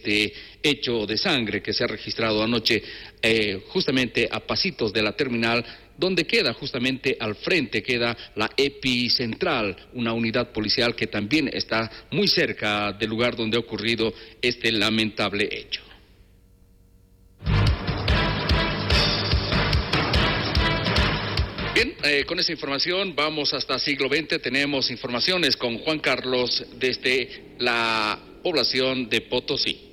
este hecho de sangre que se ha registrado anoche justamente a pasitos de la terminal, donde queda justamente al frente, queda la Epicentral, una unidad policial que también está muy cerca del lugar donde ha ocurrido este lamentable hecho. Bien, con esa información vamos hasta siglo XX, tenemos informaciones con Juan Carlos desde la población de Potosí.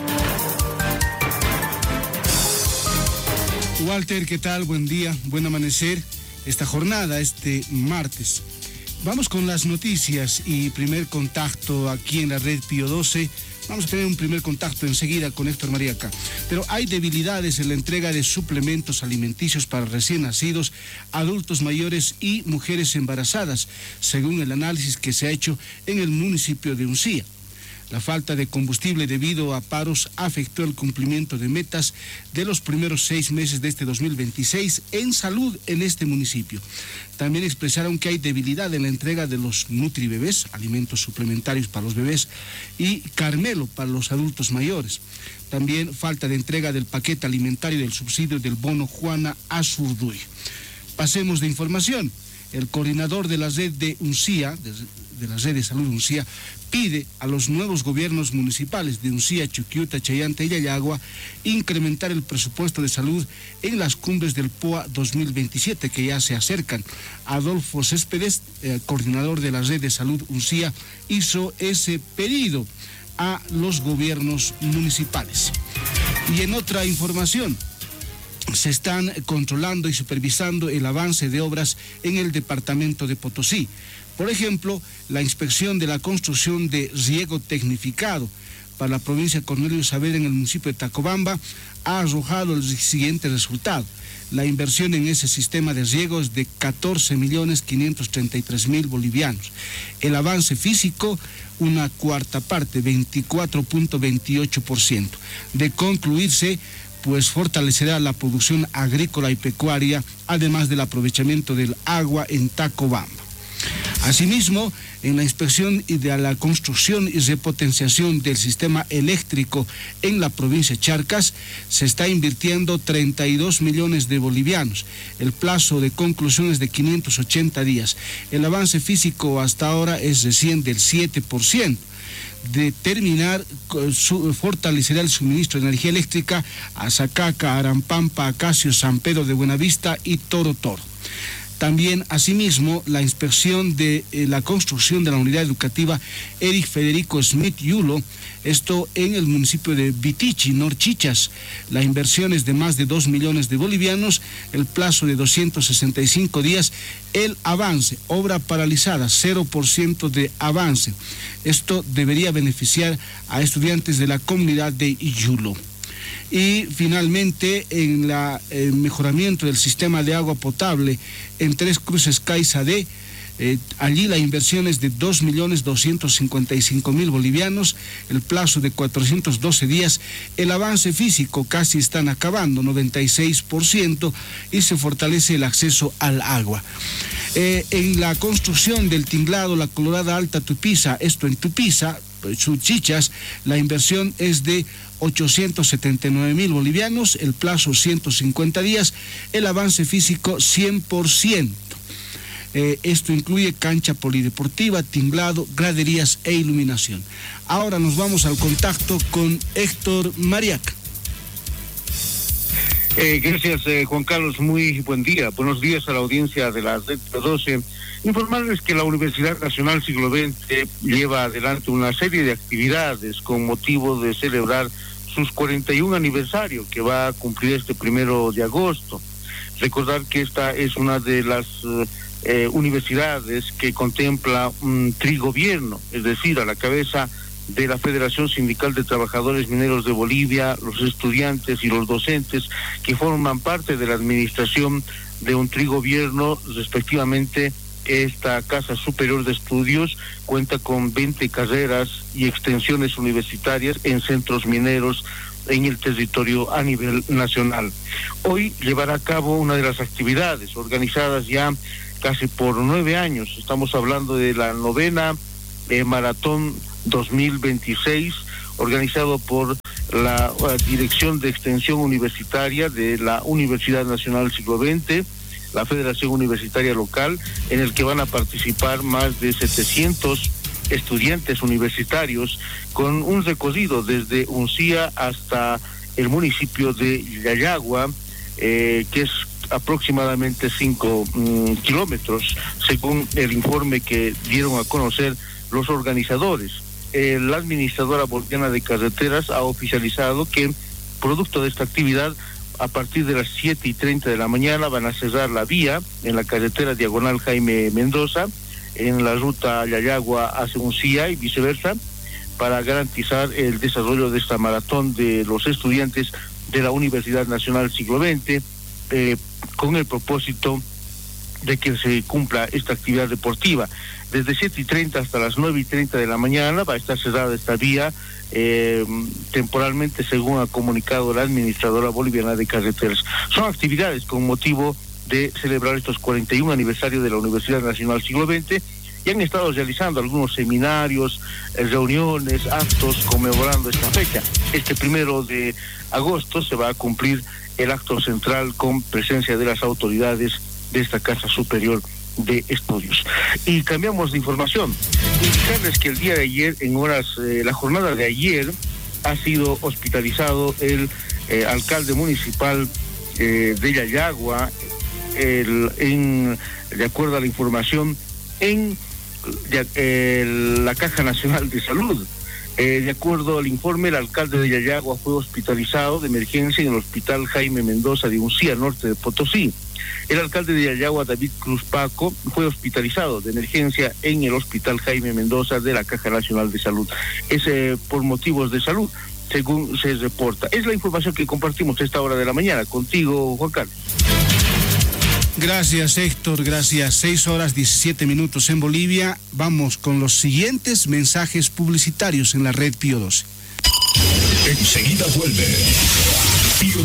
Walter, ¿qué tal? Buen día, buen amanecer esta jornada, este martes. Vamos con las noticias y primer contacto aquí en la red Pío 12. Vamos a tener un primer contacto enseguida con Héctor Mariaca. Pero hay debilidades en la entrega de suplementos alimenticios para recién nacidos, adultos mayores y mujeres embarazadas, según el análisis que se ha hecho en el municipio de Uncía. La falta de combustible debido a paros afectó el cumplimiento de metas de los primeros 6 meses de este 2026 en salud en este municipio. También expresaron que hay debilidad en la entrega de los nutribebés, alimentos suplementarios para los bebés, y Carmelo para los adultos mayores. También falta de entrega del paquete alimentario del subsidio del bono Juana Azurduy. Pasemos de información. El coordinador de la red de Uncía, de la red de salud Uncía, pide a los nuevos gobiernos municipales de Uncía, Chuquiuta, Chayanta y Yayagua incrementar el presupuesto de salud en las cumbres del POA 2027 que ya se acercan. Adolfo Céspedes, coordinador de la red de salud Uncía, hizo ese pedido a los gobiernos municipales. Y en otra información, se están controlando y supervisando el avance de obras en el departamento de Potosí. Por ejemplo, la inspección de la construcción de riego tecnificado para la provincia de Cornelio Saavedra en el municipio de Tacobamba ha arrojado el siguiente resultado. La inversión en ese sistema de riego es de 14.533.000 bolivianos. El avance físico, una cuarta parte, 24.28%. De concluirse, pues fortalecerá la producción agrícola y pecuaria, además del aprovechamiento del agua en Tacobamba. Asimismo, en la inspección y de la construcción y repotenciación del sistema eléctrico en la provincia de Charcas, se está invirtiendo 32 millones de bolivianos. El plazo de conclusión es de 580 días. El avance físico hasta ahora es recién del 7%. De terminar, fortalecerá el suministro de energía eléctrica a Zacaca, Arampampa, Acacio, San Pedro de Buenavista y Toro Toro. También, asimismo, la inspección de la construcción de la unidad educativa Eric Federico Smith Yulo, esto en el municipio de Vitichi, Norchichas. La inversión es de más de 2 millones de bolivianos, el plazo de 265 días, el avance, obra paralizada, 0% de avance. Esto debería beneficiar a estudiantes de la comunidad de Yulo. Y finalmente, en el mejoramiento del sistema de agua potable en Tres Cruces, Caiza D, allí la inversión es de 2.255.000 bolivianos, el plazo de 412 días, el avance físico casi están acabando, 96%, y se fortalece el acceso al agua. En la construcción del tinglado La Colorada Alta Tupiza, esto en Tupiza, Chuchichas, la inversión es de 879.000 bolivianos, el plazo 150 días, el avance físico 100%. Esto incluye cancha polideportiva, tinglado, graderías e iluminación. Ahora nos vamos al contacto con Héctor Mariaca. Gracias, Juan Carlos, muy buen día. Buenos días a la audiencia de la Red 12. Informarles que la Universidad Nacional Siglo XX lleva adelante una serie de actividades con motivo de celebrar sus 41 aniversario que va a cumplir este 1 de agosto. Recordar que esta es una de las universidades que contempla un trigobierno, es decir, a la cabeza de la Federación Sindical de Trabajadores Mineros de Bolivia, los estudiantes y los docentes que forman parte de la administración de un trigobierno, respectivamente. Esta Casa Superior de Estudios cuenta con 20 carreras y extensiones universitarias en centros mineros en el territorio a nivel nacional. Hoy llevará a cabo una de las actividades organizadas ya casi por 9 años. Estamos hablando de la 9ª Maratón 2026, organizado por la Dirección de Extensión Universitaria de la Universidad Nacional Siglo XX, la Federación Universitaria Local, en el que van a participar más de 700 estudiantes universitarios con un recorrido desde Uncía hasta el municipio de Yayagua, que es aproximadamente 5 kilómetros, según el informe que dieron a conocer los organizadores. La administradora boliviana de carreteras ha oficializado que, producto de esta actividad, a partir de las 7:30 de la mañana van a cerrar la vía en la carretera diagonal Jaime Mendoza, en la ruta Yayagua hacia Uncía y viceversa, para garantizar el desarrollo de esta maratón de los estudiantes de la Universidad Nacional Siglo XX, con el propósito de que se cumpla esta actividad deportiva. Desde 7:30 hasta las 9:30 de la mañana va a estar cerrada esta vía temporalmente, según ha comunicado la administradora boliviana de carreteras. Son actividades con motivo de celebrar estos 41 aniversarios de la Universidad Nacional Siglo XX, y han estado realizando algunos seminarios, reuniones, actos conmemorando esta fecha. Este 1 de agosto se va a cumplir el acto central con presencia de las autoridades de esta Casa Superior de Estudios. Y cambiamos de información. Indicarles que el día de ayer, la jornada de ayer, ha sido hospitalizado el alcalde municipal de Yayagua, de acuerdo a la información, en la Caja Nacional de Salud. De acuerdo al informe, el alcalde de Yayagua fue hospitalizado de emergencia en el Hospital Jaime Mendoza de Uncía, norte de Potosí. El alcalde de Yayagua, David Cruz Paco, fue hospitalizado de emergencia en el Hospital Jaime Mendoza de la Caja Nacional de Salud. Es por motivos de salud, según se reporta. Es la información que compartimos a esta hora de la mañana. Contigo, Juan Carlos. Gracias, Héctor, gracias. 6:17 en Bolivia. Vamos con los siguientes mensajes publicitarios en la red Pío 12. Enseguida vuelve Pío